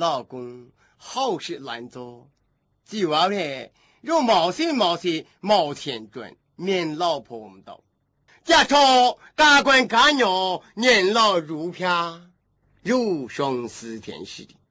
老公好事难做，就话咧，若冒险冒钱赚，免老婆唔到。家错家官家女年老如飘，如上司天使的。